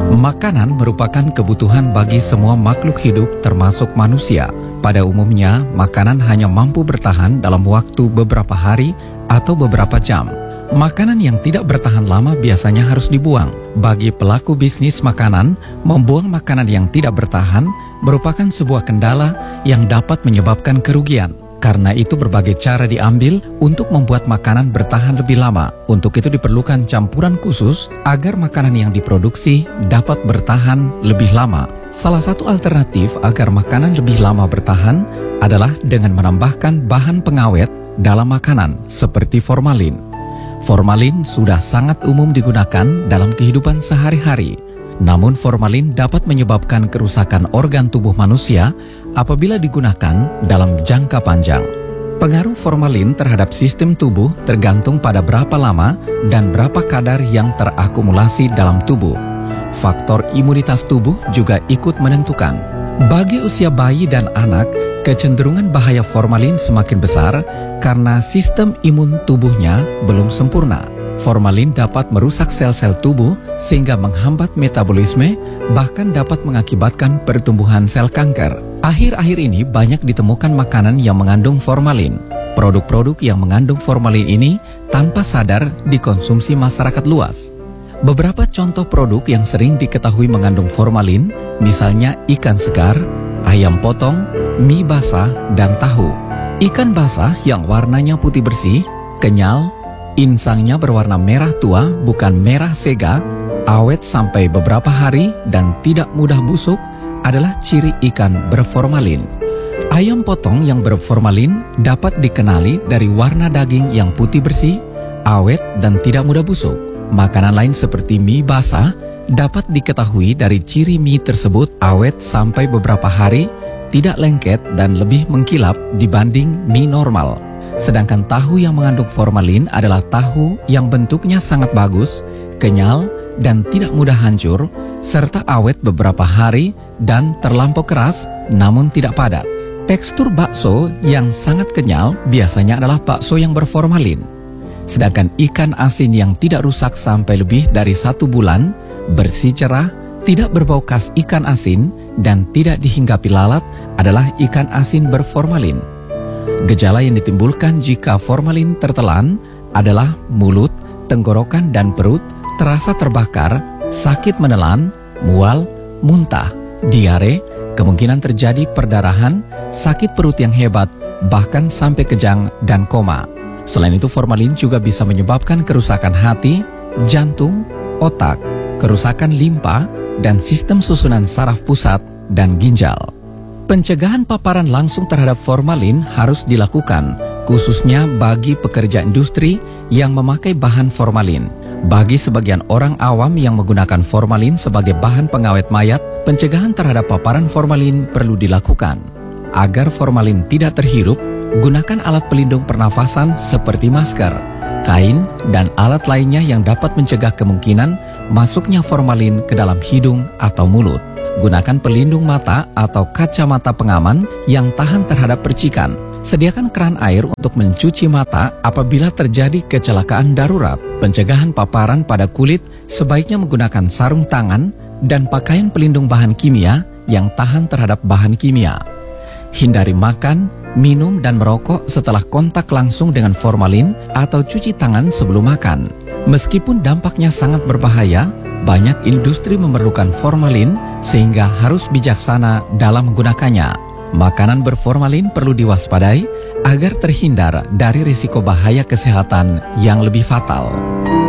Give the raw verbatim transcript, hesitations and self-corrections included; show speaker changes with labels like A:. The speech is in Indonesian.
A: Makanan merupakan kebutuhan bagi semua makhluk hidup termasuk manusia. Pada umumnya, makanan hanya mampu bertahan dalam waktu beberapa hari atau beberapa jam. Makanan yang tidak bertahan lama biasanya harus dibuang. Bagi pelaku bisnis makanan, membuang makanan yang tidak bertahan merupakan sebuah kendala yang dapat menyebabkan kerugian. Karena itu berbagai cara diambil untuk membuat makanan bertahan lebih lama. Untuk itu diperlukan campuran khusus agar makanan yang diproduksi dapat bertahan lebih lama. Salah satu alternatif agar makanan lebih lama bertahan adalah dengan menambahkan bahan pengawet dalam makanan seperti formalin. Formalin sudah sangat umum digunakan dalam kehidupan sehari-hari. Namun formalin dapat menyebabkan kerusakan organ tubuh manusia apabila digunakan dalam jangka panjang. Pengaruh formalin terhadap sistem tubuh tergantung pada berapa lama dan berapa kadar yang terakumulasi dalam tubuh. Faktor imunitas tubuh juga ikut menentukan. Bagi usia bayi dan anak, kecenderungan bahaya formalin semakin besar karena sistem imun tubuhnya belum sempurna. Formalin dapat merusak sel-sel tubuh sehingga menghambat metabolisme, bahkan dapat mengakibatkan pertumbuhan sel kanker. Akhir-akhir ini banyak ditemukan makanan yang mengandung formalin. Produk-produk yang mengandung formalin ini tanpa sadar dikonsumsi masyarakat luas. Beberapa contoh produk yang sering diketahui mengandung formalin, misalnya ikan segar, ayam potong, mie basah, dan tahu. Ikan basah yang warnanya putih bersih, kenyal, insangnya berwarna merah tua bukan merah sega, awet sampai beberapa hari dan tidak mudah busuk adalah ciri ikan berformalin. Ayam potong yang berformalin dapat dikenali dari warna daging yang putih bersih, awet dan tidak mudah busuk. Makanan lain seperti mie basah dapat diketahui dari ciri mie tersebut awet sampai beberapa hari, tidak lengket dan lebih mengkilap dibanding mie normal. Sedangkan tahu yang mengandung formalin adalah tahu yang bentuknya sangat bagus, kenyal, dan tidak mudah hancur, serta awet beberapa hari dan terlampau keras namun tidak padat. Tekstur bakso yang sangat kenyal biasanya adalah bakso yang berformalin. Sedangkan ikan asin yang tidak rusak sampai lebih dari satu bulan, bersih cerah, tidak berbau khas ikan asin, dan tidak dihinggapi lalat adalah ikan asin berformalin. Gejala yang ditimbulkan jika formalin tertelan adalah mulut, tenggorokan, dan perut terasa terbakar, sakit menelan, mual, muntah, diare, kemungkinan terjadi perdarahan, sakit perut yang hebat, bahkan sampai kejang dan koma. Selain itu, formalin juga bisa menyebabkan kerusakan hati, jantung, otak, kerusakan limpa, dan sistem susunan saraf pusat dan ginjal. Pencegahan paparan langsung terhadap formalin harus dilakukan, khususnya bagi pekerja industri yang memakai bahan formalin. Bagi sebagian orang awam yang menggunakan formalin sebagai bahan pengawet mayat, pencegahan terhadap paparan formalin perlu dilakukan. Agar formalin tidak terhirup, gunakan alat pelindung pernafasan seperti masker, kain, dan alat lainnya yang dapat mencegah kemungkinan masuknya formalin ke dalam hidung atau mulut. Gunakan pelindung mata atau kacamata pengaman yang tahan terhadap percikan. Sediakan keran air untuk mencuci mata apabila terjadi kecelakaan darurat. Pencegahan paparan pada kulit sebaiknya menggunakan sarung tangan dan pakaian pelindung bahan kimia yang tahan terhadap bahan kimia. Hindari makan, minum, dan merokok setelah kontak langsung dengan formalin atau cuci tangan sebelum makan. Meskipun dampaknya sangat berbahaya, banyak industri memerlukan formalin sehingga harus bijaksana dalam menggunakannya. Makanan berformalin perlu diwaspadai agar terhindar dari risiko bahaya kesehatan yang lebih fatal.